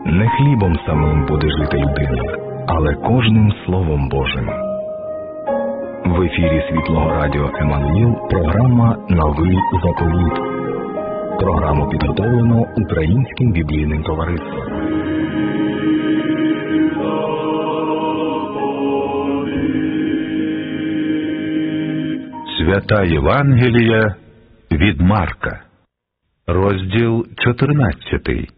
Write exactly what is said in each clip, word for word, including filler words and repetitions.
Не хлібом самим буде жити людина, але кожним Словом Божим. В ефірі Світлого Радіо Еммануїл програма «Новий заповіт». Програму підготовлено Українським біблійним товариством. Свята Євангелія від Марка. Розділ чотирнадцятий.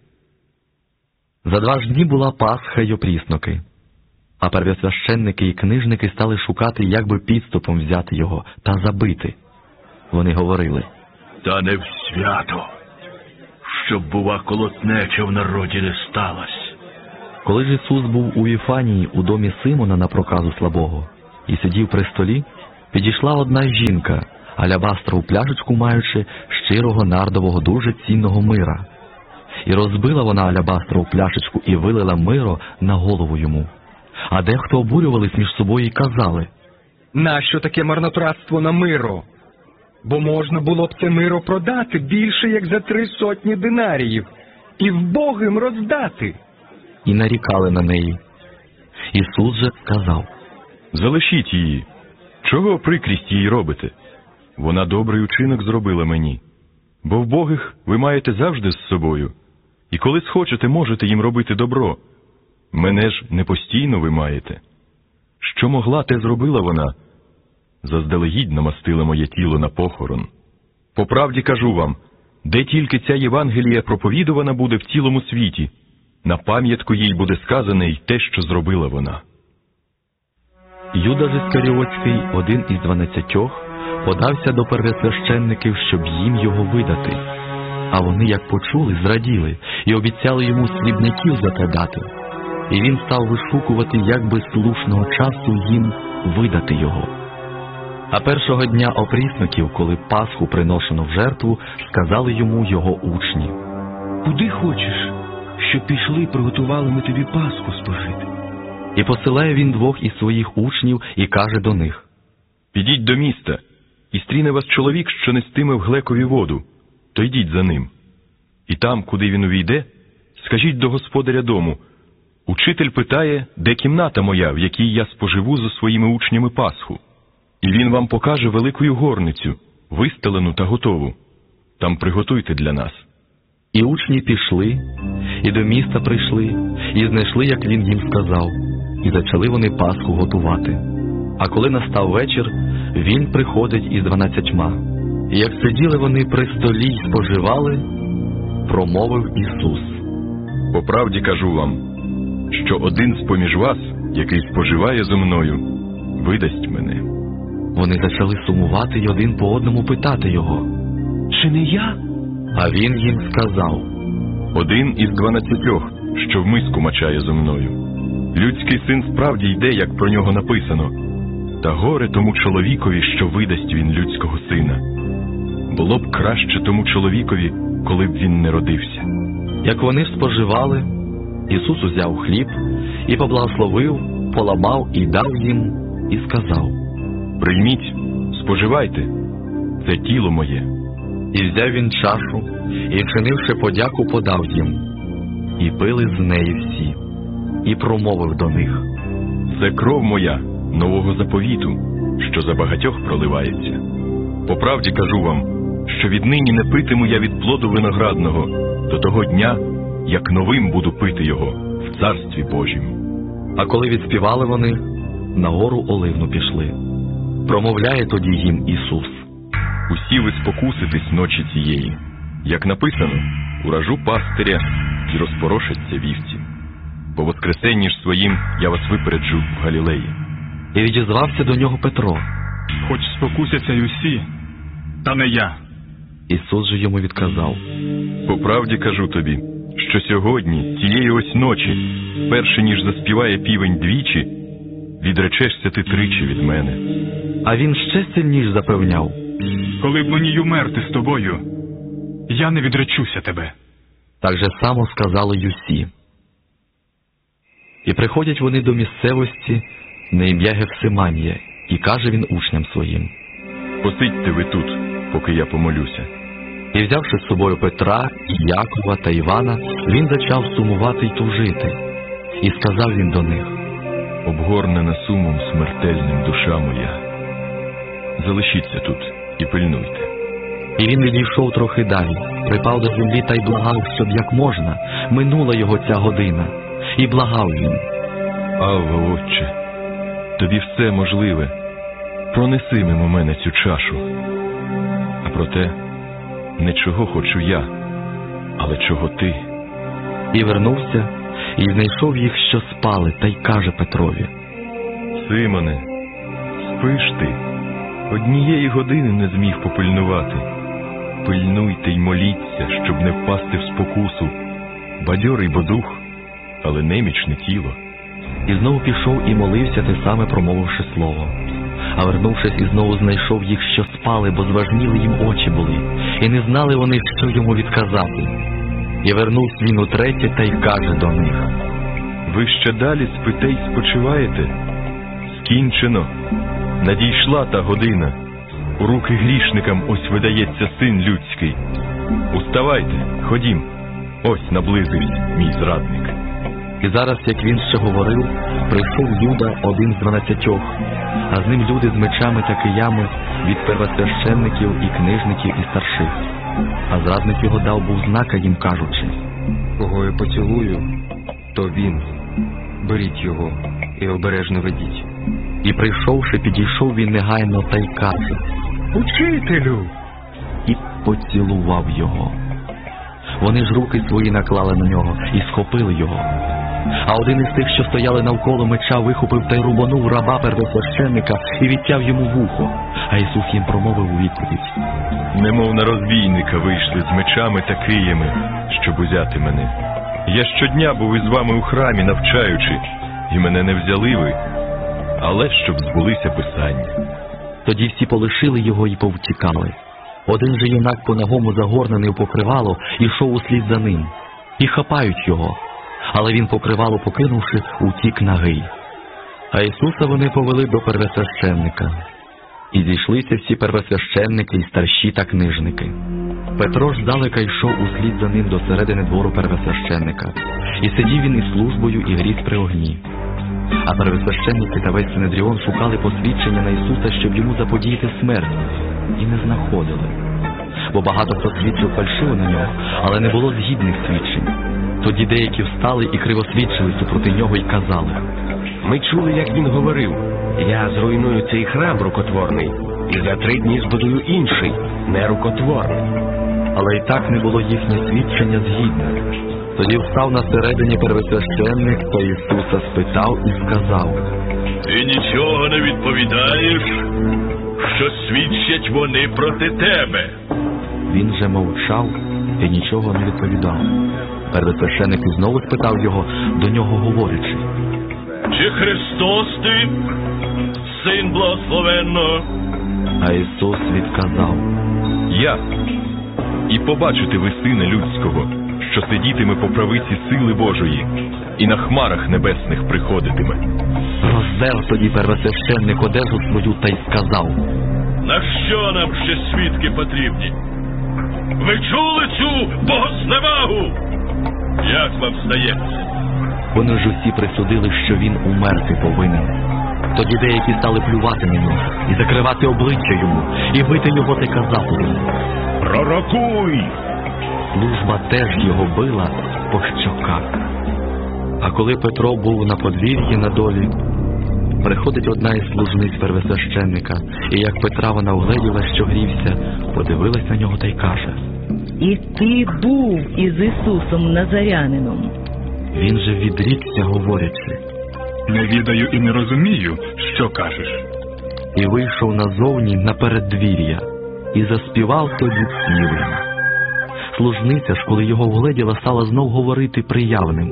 За два ж дні була Пасха й опрісноки. А первосвященники і книжники стали шукати, як би підступом взяти його та забити. Вони говорили: «Та не в свято, щоб, бува, колотнеча в народі не сталась». Коли ж Ісус був у Віфанії у домі Симона на проказу слабого і сидів при столі, підійшла одна жінка, алябастрову пляшечку маючи щирого нардового дуже цінного мира. І розбила вона алябастрову пляшечку і вилила миро на голову йому. А дехто обурювались між собою і казали: «Нащо таке марнотратство на миро? Бо можна було б це миро продати більше, як за три сотні динаріїв, і вбогим роздати». І нарікали на неї. Ісус же сказав: «Залишіть її. Чого прикрість їй робите? Вона добрий учинок зробила мені. Бо вбогих ви маєте завжди з собою, і коли схочете, можете їм робити добро. Мене ж не постійно ви маєте. Що могла, те зробила вона. Заздалегідь намастила моє тіло на похорон. По правді кажу вам, де тільки ця Євангелія проповідувана буде в цілому світі, на пам'ятку їй буде сказане й те, що зробила вона». Юда ж Іскаріотський, один із дванадцятьох, подався до первосвященників, щоб їм його видати. А вони, як почули, зраділи і обіцяли йому срібняків за те дати. І він став вишукувати, як би слушного часу їм видати його. А першого дня опрісноків, коли Пасху приношено в жертву, сказали йому його учні: «Куди хочеш, щоб пішли і приготували ми тобі Пасху спожити?» І посилає він двох із своїх учнів і каже до них: «Підіть до міста, і стріне вас чоловік, що нестиме в глекові воду, то йдіть за ним. І там, куди він увійде, скажіть до господаря дому: учитель питає, де кімната моя, в якій я споживу зо своїми учнями Пасху. І він вам покаже великою горницю, вистелену та готову. Там приготуйте для нас». І учні пішли, і до міста прийшли, і знайшли, як він їм сказав, і почали вони Пасху готувати. А коли настав вечір, він приходить із дванадцятьма. І як сиділи вони при столі й споживали, промовив Ісус: «По правді кажу вам, що один з-поміж вас, який споживає зо мною, видасть мене». Вони почали сумувати й один по одному питати його: «Чи не я?» А він їм сказав: «Один із дванадцятьох, що в миску мачає зо мною. Людський син справді йде, як про нього написано. Та горе тому чоловікові, що видасть він людського сина. Було б краще тому чоловікові, коли б він не родився». Як вони споживали, Ісус узяв хліб і поблагословив, поламав і дав їм, і сказав: «Прийміть, споживайте, це тіло моє». І взяв він чашу, і, вчинивши подяку, подав їм. І пили з неї всі. І промовив до них: «Це кров моя, нового заповіту, що за багатьох проливається. По правді кажу вам, що віднині не питиму я від плоду виноградного до того дня, як новим буду пити його в Царстві Божім». А коли відспівали вони, на гору Оливну пішли. Промовляє тоді їм Ісус: «Усі ви спокуситесь ночі цієї. Як написано, уражу пастиря і розпорошаться вівці. По воскресенні ж своїм я вас випереджу в Галілеї». І відізвався до нього Петро: «Хоч спокусяться й усі, та не я». Ісус же йому відказав: «По правді кажу тобі, що сьогодні, цієї ось ночі, перше ніж заспіває півень двічі, відречешся ти тричі від мене». А він ще сильніш запевняв: «Коли б мені й умерти з тобою, я не відречуся тебе». Так же само сказали й усі. І приходять вони до місцевості на ім'я Гефсиманія, і каже він учням своїм: «Посидьте ви тут, поки я помолюся». І взявши з собою Петра, Якова та Івана, він зачав сумувати й тужити. І сказав він до них: обгорнена сумом смертельним душа моя. Залишіться тут і пильнуйте. І він відійшов трохи далі, припав до землі та й благав, щоб як можна минула його ця година. І благав він: Авва, Отче, тобі все можливе, пронеси мимо мене цю чашу. А проте, не чого хочу я, але чого ти. І вернувся, і знайшов їх, що спали, та й каже Петрові: Симоне, спиш ти? Однієї години не зміг попильнувати. Пильнуйте й моліться, щоб не впасти в спокусу. Бадьорий бо дух, але немічне тіло. І знову пішов і молився, те саме промовивши слово. А вернувшись, і знову знайшов їх, що спали, бо зважніли їм очі були, і не знали вони, що йому відказати. І вернувся він утретє та й каже до них: ви ще далі спите й спочиваєте? Скінчено. Надійшла та година. У руки грішникам ось видається Син людський. Уставайте, ходім. Ось наблизився мій зрадник. І зараз, як він ще говорив, прийшов Юда, один з дванадцятьох, а з ним люди з мечами та киями від первосвященників і книжників і старших. А зрадник його дав був знака їм, кажучи: кого я поцілую, то він. Беріть його і обережно ведіть. І прийшовши, підійшов він негайно та й каже: Учителю! І поцілував його. Вони ж руки свої наклали на нього і схопили його. А один із тих, що стояли навколо меча, вихопив та й рубанув раба первосвященника і відтяв йому вухо. А Ісус їм промовив у відповідь: немов на розбійника вийшли з мечами та киями, щоб узяти мене. Я щодня був із вами у храмі, навчаючи, і мене не взяли ви, але щоб збулися писання. Тоді всі полишили його і повтікали. Один же юнак по-нагому загорнений у покривало, ішов услід за ним. І хапають його. Але він, покривало покинувши, утік нагий. А Ісуса вони повели до первосвященника. І зійшлися всі первосвященники, і старші та книжники. Петро ж здалека йшов услід за ним до середини двору первосвященника. І сидів він із службою і гріз при огні. А первосвященники та весь Синедріон шукали посвідчення на Ісуса, щоб йому заподіяти смерть. І не знаходили. Бо багато хто свідчив фальшиво на нього, але не було згідних свідчень. Тоді деякі встали і кривосвідчили супроти нього і казали: ми чули, як він говорив: я зруйную цей храм рукотворний, і за три дні збудую інший, нерукотворний. Але і так не було їхнє свідчення згідне. Тоді встав на середині первосвященник та Ісуса спитав і сказав: ти нічого не відповідаєш, що свідчать вони проти тебе? Він же мовчав і нічого не відповідав. Первосвященник знову спитав його, до нього говорячи: чи Христос ти, Син благословенного? А Ісус відказав: я. І побачите ви Сина людського, що сидітиме по правиці сили Божої, і на хмарах небесних приходитиме. Роздер тоді первосвященник одежу свою та й сказав: на що нам ще свідки потрібні? Ви чули цю богозневагу? Як вам здається? Вони ж усі присудили, що він умерти повинен. Тоді деякі стали плювати на нього і закривати обличчя йому, і бити його та казати йому: пророкуй! Служба теж його била по щоках. А коли Петро був на подвір'ї на долі, приходить одна із служниць первосвященника, і як Петра вона вгледіла, що грівся, подивилась на нього та й каже: і ти був із Ісусом Назарянином. Він же відрікся, говорячи: не відаю і не розумію, що кажеш. І вийшов назовні на переддвір'я, і заспівав тоді півень. Служниця ж, коли його вгледіла, стала знов говорити приявним: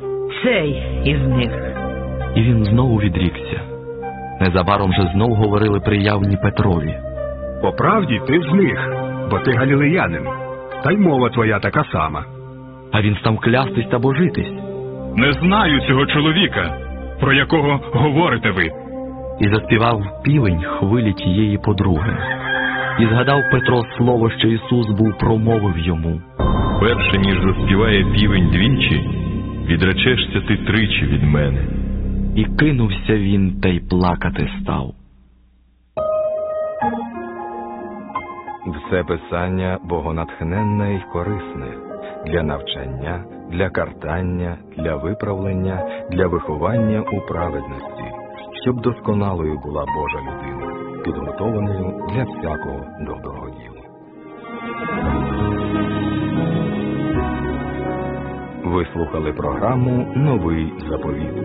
цей із них. І він знову відрікся. Незабаром же знов говорили приявні Петрові: по правді ти з них, бо ти галілеянин, та й мова твоя така сама. А він став клястись та божитись: не знаю цього чоловіка, про якого говорите ви. І заспівав півень хвилі тієї подруги. І згадав Петро слово, що Ісус був промовив йому. Перше, ніж заспіває півень двічі, відречешся ти тричі від мене. І кинувся він, та й плакати став. Все писання богонатхненне й корисне для навчання, для картання, для виправлення, для виховання у праведності, щоб досконалою була Божа людина, підготованою для всякого доброго діла. Ви слухали програму «Новий заповіт».